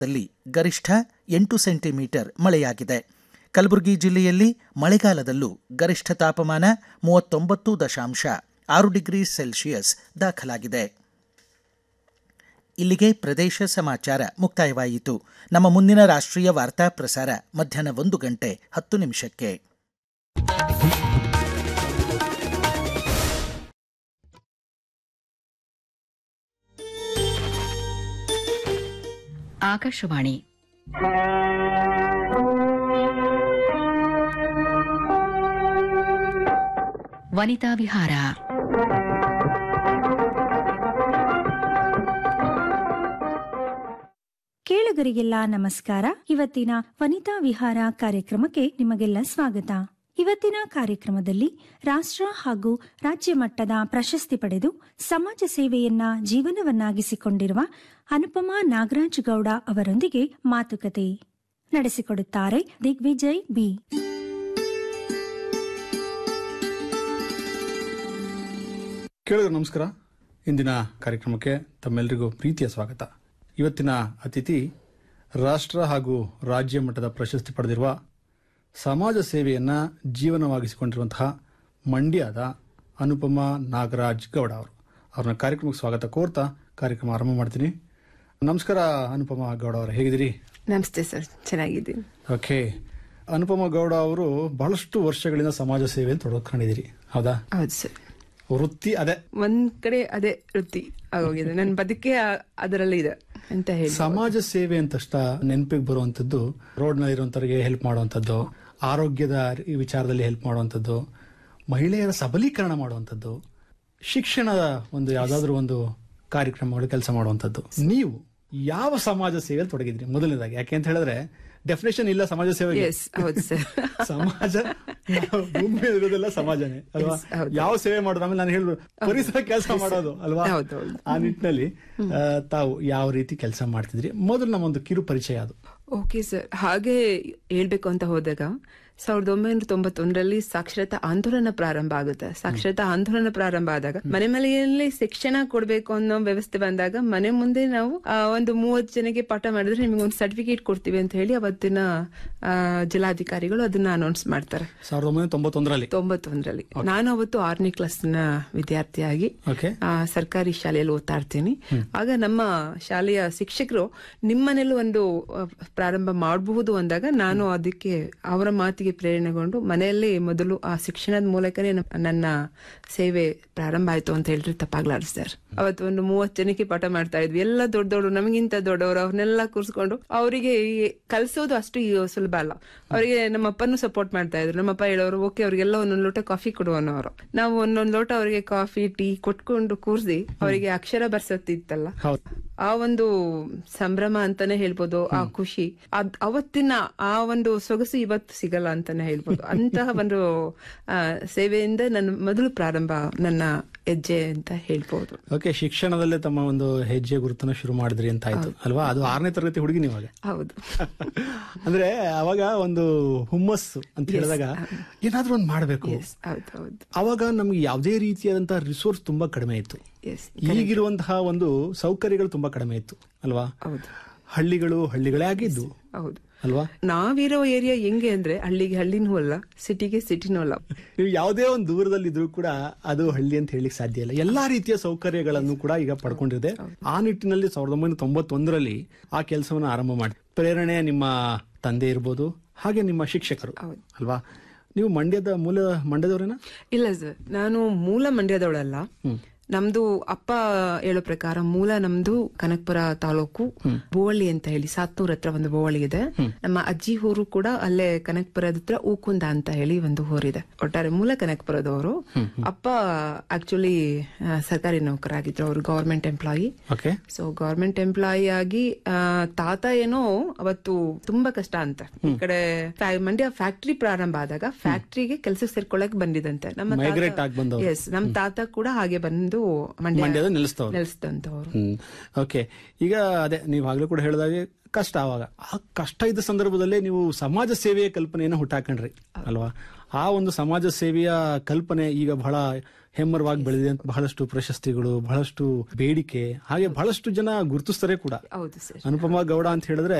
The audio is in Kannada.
ದಲ್ಲಿ ಗರಿಷ್ಠ 8 ಸೆಂಟಿಮೀಟರ್ ಮಳೆಯಾಗಿದೆ. ಕಲಬುರಗಿ ಜಿಲ್ಲೆಯಲ್ಲಿ ಮಳೆಗಾಲದಲ್ಲೂ ಗರಿಷ್ಠ ತಾಪಮಾನ 39.6 ಡಿಗ್ರಿ ಸೆಲ್ಸಿಯಸ್ ದಾಖಲಾಗಿದೆ. ಇಲ್ಲಿಗೆ ಪ್ರದೇಶ ಸಮಾಚಾರ ಮುಕ್ತಾಯವಾಯಿತು. ನಮ್ಮ ಮುಂದಿನ ರಾಷ್ಟ್ರೀಯ ವಾರ್ತಾ ಪ್ರಸಾರ ಮಧ್ಯಾಹ್ನ 1:10 ಆಕಾಶವಾಣಿ ವನಿತಾ ವಿಹಾರ. ಕೇಳುಗರಿಗೆಲ್ಲ ನಮಸ್ಕಾರ. ಇವತ್ತಿನ ವನಿತಾ ವಿಹಾರ ಕಾರ್ಯಕ್ರಮಕ್ಕೆ ನಿಮಗೆಲ್ಲ ಸ್ವಾಗತ. ಇವತ್ತಿನ ಕಾರ್ಯಕ್ರಮದಲ್ಲಿ ರಾಷ್ಟ್ರ ಹಾಗೂ ರಾಜ್ಯ ಮಟ್ಟದ ಪ್ರಶಸ್ತಿ ಪಡೆದು ಸಮಾಜ ಸೇವೆಯನ್ನ ಜೀವನವನ್ನಾಗಿಸಿಕೊಂಡಿರುವ ಅನುಪಮಾ ನಾಗರಾಜ್ ಗೌಡ ಅವರೊಂದಿಗೆ ಮಾತುಕತೆ ನಡೆಸಿಕೊಡುತ್ತಾರೆ ದಿಗ್ವಿಜಯ್ ಬಿ. ಕೇಳುಗರು ನಮಸ್ಕಾರ. ಇಂದಿನ ಕಾರ್ಯಕ್ರಮಕ್ಕೆ ತಮ್ಮೆಲ್ಲರಿಗೂ ಪ್ರೀತಿಯ ಸ್ವಾಗತ. ಇವತ್ತಿನ ಅತಿಥಿ ರಾಷ್ಟ್ರ ಹಾಗೂ ರಾಜ್ಯ ಮಟ್ಟದ ಪ್ರಶಸ್ತಿ ಪಡೆದಿರುವ ಸಮಾಜ ಸೇವೆಯನ್ನ ಜೀವನವಾಗಿಸಿಕೊಂಡಿರುವಂತಹ ಮಂಡ್ಯದ ಅನುಪಮಾ ನಾಗರಾಜ್ ಗೌಡ ಅವರು. ಅವ್ರನ್ನ ಕಾರ್ಯಕ್ರಮಕ್ಕೆ ಸ್ವಾಗತ ಕೋರ್ತಾ ಕಾರ್ಯಕ್ರಮ ಆರಂಭ ಮಾಡ್ತೀನಿ. ನಮಸ್ಕಾರ ಅನುಪಮಾ ಗೌಡ ಅವರು, ಹೇಗಿದ್ದೀರಿ? ನಮಸ್ತೆ ಸರ್, ಚೆನ್ನಾಗಿದ್ದೀನಿ. ಓಕೆ, ಅನುಪಮಾ ಗೌಡ ಅವರು ಬಹಳಷ್ಟು ವರ್ಷಗಳಿಂದ ಸಮಾಜ ಸೇವೆಯಲ್ಲಿ ತೊಡಗಿಕೊಂಡಿದ್ದೀರಿ, ಹೌದಾ? ಹೌದು ಸರ್. ವೃತ್ತಿ ಅದೇ, ಒಂದ್ ಕಡೆ ಅದೇ ವೃತ್ತಿ ಆಗೋಗಿದೆ. ನನ್ನ ಬದುಕೆ ಅದರಲ್ಲಿ ಇದೆ ಅಂತ ಹೇಳಿ. ಸಮಾಜ ಸೇವೆ ಅಂತ ನೆನಪಿಗೆ ಬರುವಂತದ್ದು ರೋಡ್ ನಲ್ಲಿ ಇರುವಂತವರಿಗೆ ಹೆಲ್ಪ್ ಮಾಡುವಂತದ್ದು, ಆರೋಗ್ಯದ ವಿಚಾರದಲ್ಲಿ ಹೆಲ್ಪ್ ಮಾಡುವಂತದ್ದು, ಮಹಿಳೆಯರ ಸಬಲೀಕರಣ ಮಾಡುವಂತದ್ದು, ಶಿಕ್ಷಣದ ಒಂದು ಯಾವ್ದಾದ್ರು ಒಂದು ಕಾರ್ಯಕ್ರಮಗಳು ಕೆಲಸ ಮಾಡುವಂತದ್ದು. ನೀವು ಯಾವ ಸಮಾಜ ಸೇವೆಯಲ್ಲಿ ತೊಡಗಿದ್ರಿ ಮೊದಲನೇದಾಗಿ? ಯಾಕೆ ಅಂತ ಹೇಳಿದ್ರೆ ಡೆಫಿನೇಷನ್ ಇಲ್ಲ ಸಮಾಜ ಸೇವೆಗೆ. ಸಮಾಜ ಭೂಮಿ ಇರೋದೆಲ್ಲ ಸಮಾಜನೇ ಅಲ್ವಾ? ಯಾವ ಸೇವೆ ಮಾಡೋದು, ಆಮೇಲೆ ನಾನು ಹೇಳಿದ್ರು ಪರಿಸರ ಕೆಲಸ ಮಾಡೋದು ಅಲ್ವಾ? ಆ ನಿಟ್ಟಿನಲ್ಲಿ ತಾವು ಯಾವ ರೀತಿ ಕೆಲಸ ಮಾಡ್ತಿದ್ರಿ ಮೊದಲು ನಮ್ಮೊಂದು ಕಿರು ಪರಿಚಯ ಅದು. ಓಕೆ ಸರ್, ಹಾಗೆ ಹೇಳ್ಬೇಕು ಅಂತ ಹೋದಾಗ 1991ರಲ್ಲಿ ಸಾಕ್ಷರತಾ ಆಂದೋಲನ ಪ್ರಾರಂಭ ಆಗುತ್ತೆ. ಸಾಕ್ಷರತಾ ಆಂದೋಲನ ಪ್ರಾರಂಭ ಆದಾಗ ಮನೆ ಮನೆಯಲ್ಲಿ ಶಿಕ್ಷಣ ಕೊಡ್ಬೇಕು ಅನ್ನೋ ವ್ಯವಸ್ಥೆ ಬಂದಾಗ ಮನೆ ಮುಂದೆ ನಾವು ಒಂದು 30 ಜನಕ್ಕೆ ಪಾಠ ಮಾಡಿದ್ರೆ ನಿಮ್ಗೆ ಒಂದು ಸರ್ಟಿಫಿಕೇಟ್ ಕೊಡ್ತೀವಿ ಅಂತ ಹೇಳಿ ಅವತ್ತಿನ ಜಿಲ್ಲಾಧಿಕಾರಿಗಳು ಅದನ್ನ ಅನೌನ್ಸ್ ಮಾಡ್ತಾರೆ 1991ರಲ್ಲಿ. ನಾನು ಅವತ್ತು 6ನೇ ಕ್ಲಾಸ್ನ ವಿದ್ಯಾರ್ಥಿಯಾಗಿ ಸರ್ಕಾರಿ ಶಾಲೆಯಲ್ಲಿ ಓದ್ತಾ ಇರ್ತೀನಿ. ಆಗ ನಮ್ಮ ಶಾಲೆಯ ಶಿಕ್ಷಕರು ನಿಮ್ಮನೇಲೂ ಒಂದು ಪ್ರಾರಂಭ ಮಾಡಬಹುದು ಅಂದಾಗ ನಾನು ಅದಕ್ಕೆ ಅವರ ಮಾತಿಗೆ ಪ್ರೇರಣೆಗೊಂಡು ಮನೆಯಲ್ಲಿ ಮೊದಲು ಆ ಶಿಕ್ಷಣದ ಮೂಲಕನೇ ನನ್ನ ಸೇವೆ ಪ್ರಾರಂಭ ಆಯ್ತು ಅಂತ ಹೇಳಿದ್ರೆ ತಪ್ಪಾಗ್ಲಾರ್ದು. ಅವತ್ತು ಒಂದು 30 ಜನಕ್ಕೆ ಪಾಠ ಮಾಡ್ತಾ ಇದ್ವಿ. ಎಲ್ಲ ದೊಡ್ಡವರು, ನಮಗಿಂತ ದೊಡ್ಡವರು, ಅವ್ರನ್ನೆಲ್ಲ ಕೂರಿಸ್ಕೊಂಡು ಅವರಿಗೆ ಕಲಿಸೋದು ಅಷ್ಟು ಸುಲಭ ಅಲ್ಲ. ಅವರಿಗೆ ನಮ್ಮಪ್ಪನೂ ಸಪೋರ್ಟ್ ಮಾಡ್ತಾ ಇದ್ರು. ನಮ್ಮಪ್ಪ ಹೇಳೋರು, ಓಕೆ ಅವ್ರಿಗೆಲ್ಲ ಒಂದೊಂದು ಲೋಟ ಕಾಫಿ ಕೊಡುವನವರು. ನಾವು ಒಂದೊಂದು ಲೋಟ ಅವರಿಗೆ ಕಾಫಿ ಟೀ ಕೊಟ್ಕೊಂಡು ಕೂರಿಸಿ ಅವರಿಗೆ ಅಕ್ಷರ ಬರ್ಸತ್ತಿತ್ತಲ್ಲ, ಆ ಒಂದು ಸಂಭ್ರಮ ಅಂತಾನೆ ಹೇಳ್ಬೋದು. ಆ ಖುಷಿ, ಅವತ್ತಿನ ಆ ಒಂದು ಸೊಗಸು ಇವತ್ತು ಸಿಗಲ್ಲ ಅಂತಾನೆ ಹೇಳ್ಬೋದು. ಅಂತಹ ಒಂದು ಸೇವೆಯಿಂದ ನನ್ನ ಮೊದಲು ಪ್ರಾರಂಭ, ನನ್ನ ಹೆಜ್ಜೆ ಅಂತ ಹೇಳ್ಬೋದು. ಓಕೆ, ಶಿಕ್ಷಣದಲ್ಲೇ ತಮ್ಮ ಒಂದು ಹೆಜ್ಜೆ ಗುರುತನ ಶುರು ಮಾಡಿದ್ರಿ ಅಂತ ಆಯ್ತು ಅಲ್ವಾ? ಅದು 6ನೇ ತರಗತಿ ಹುಡುಗಿ ನೀವಾಗ? ಹೌದು. ಅಂದ್ರೆ ಅವಾಗ ಒಂದು ಹುಮ್ಮಸ್ಸು ಅಂತ ಹೇಳಿದಾಗ ಏನಾದ್ರೂ ಒಂದು ಮಾಡ್ಬೇಕು. ಅವಾಗ ನಮ್ಗೆ ಯಾವುದೇ ರೀತಿಯಾದಂತಹ ರಿಸೋರ್ಸ್ ತುಂಬಾ ಕಡಿಮೆ ಇತ್ತು. ಈಗಿರುವಂತಹ ಒಂದು ಸೌಕರ್ಯಗಳು ತುಂಬಾ ಕಡಿಮೆ ಇತ್ತು ಅಲ್ವಾ? ಹಳ್ಳಿಗಳು ಹಳ್ಳಿಗಳೇ ಆಗಿದ್ದು ಅಲ್ವಾ? ನಾವಿರೋ ಏರಿಯಾ ಹೆಂಗೆ ಅಂದ್ರೆ ಹಳ್ಳಿಗೆ ಹಳ್ಳಿನೂ ಅಲ್ಲ, ಸಿಟಿಗೆ ಸಿಟಿನೂ ಅಲ್ಲ. ನೀವು ಯಾವುದೇ ಒಂದು ದೂರದಲ್ಲಿ ಇದ್ರೂ ಕೂಡ ಅದು ಹಳ್ಳಿ ಅಂತ ಹೇಳಿಕ್ ಸಾಧ್ಯ ಇಲ್ಲ. ಎಲ್ಲಾ ರೀತಿಯ ಸೌಕರ್ಯಗಳನ್ನು ಕೂಡ ಈಗ ಪಡ್ಕೊಂಡಿದೆ. ಆ ನಿಟ್ಟಿನಲ್ಲಿ 1991ರಲ್ಲಿ ಆ ಕೆಲಸವನ್ನ ಆರಂಭ ಮಾಡಿ, ಪ್ರೇರಣೆ ನಿಮ್ಮ ತಂದೆ ಇರ್ಬೋದು, ಹಾಗೆ ನಿಮ್ಮ ಶಿಕ್ಷಕರು ಅಲ್ವಾ? ನೀವು ಮಂಡ್ಯದವರೇನಾ? ಇಲ್ಲ ಸರ್, ನಾನು ಮೂಲ ಮಂಡ್ಯದವಳಲ್ಲ. ನಮ್ದು ಅಪ್ಪ ಹೇಳೋ ಪ್ರಕಾರ ಮೂಲ ನಮ್ದು ಕನಕಪುರ ತಾಲೂಕು ಬೋವಳ್ಳಿ ಅಂತ ಹೇಳಿ, ಸಾತ್ನೂರ್ ಹತ್ರ ಒಂದು ಬೋವಳ್ಳಿ ಇದೆ. ನಮ್ಮ ಅಜ್ಜಿ ಊರು ಕೂಡ ಅಲ್ಲೇ ಕನಕಪುರದ ಹತ್ರ ಊಕುಂದ ಅಂತ ಹೇಳಿ ಒಂದು ಊರಿದೆ. ಒಟ್ಟಾರೆ ಮೂಲ ಕನಕಪುರದವರು. ಅಪ್ಪ ಆಕ್ಚುಲಿ ಸರ್ಕಾರಿ ನೌಕರಾಗಿದ್ರು, ಅವರು government employee. So government employee ಆಗಿ ತಾತ ಏನೋ ಅವತ್ತು ತುಂಬಾ ಕಷ್ಟ ಅಂತ ಈ ಕಡೆ ಮಂಡ್ಯ ಫ್ಯಾಕ್ಟ್ರಿ ಪ್ರಾರಂಭ ಆದಾಗ ಫ್ಯಾಕ್ಟ್ರಿಗೆ ಕೆಲಸ ಸೇರ್ಕೊಳ್ಳಕ್ ಬಂದಿದಂತೆ ನಮ್ಮ ತಾತ ಕೂಡ ಹಾಗೆ ಬಂದು ಮಂಡ್ಯದ ನೆಲೆಸಿದಂತವ್ರು. ಓಕೆ, ಈಗ ಅದೇ ನೀವು ಆಗ್ಲೂ ಕೂಡ ಹೇಳಿದಾಗೆ ಕಷ್ಟ. ಅವಾಗ ಆ ಕಷ್ಟ ಇದ್ದ ಸಂದರ್ಭದಲ್ಲೇ ನೀವು ಸಮಾಜ ಸೇವೆಯ ಕಲ್ಪನೆಯನ್ನು ಹುಟ್ಟಾಕೊಂಡ್ರಿ ಅಲ್ವಾ. ಆ ಒಂದು ಸಮಾಜ ಸೇವೆಯ ಕಲ್ಪನೆ ಈಗ ಬಹಳ ಹೆಮ್ಮರವಾಗಿ ಬೆಳೆದಿದೆ ಅಂತ ಬಹಳಷ್ಟು ಪ್ರಶಸ್ತಿಗಳು, ಬಹಳಷ್ಟು ಬೇಡಿಕೆ, ಹಾಗೆ ಬಹಳಷ್ಟು ಜನ ಗುರುತಿಸ್ತಾರೆ ಕೂಡ. ಹೌದು ಸರ್. ಅನುಪಮಾ ಗೌಡ ಅಂತ ಹೇಳಿದ್ರೆ